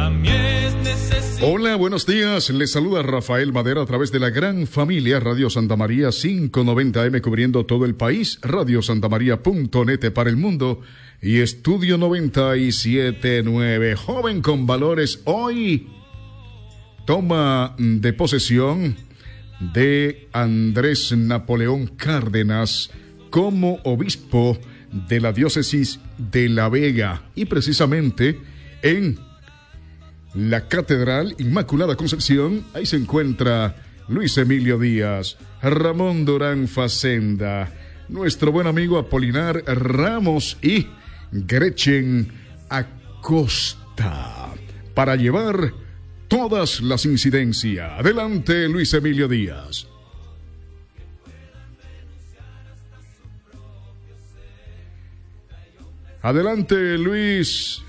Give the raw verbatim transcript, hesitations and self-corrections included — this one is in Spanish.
Hola, buenos días. Les saluda Rafael Madera a través de la gran familia Radio Santa María quinientos noventa eme cubriendo todo el país, radio santa maría punto net para el mundo y Estudio noventa y siete punto nueve. Joven con valores, hoy toma de posesión de Andrés Napoleón Cárdenas como obispo de la diócesis de La Vega y precisamente en la Catedral Inmaculada Concepción. Ahí se encuentra Luis Emilio Díaz, Ramón Durán Facenda, nuestro buen amigo Apolinar Ramos y Gretchen Acosta para llevar todas las incidencias. Adelante, Luis Emilio Díaz. Adelante, Luis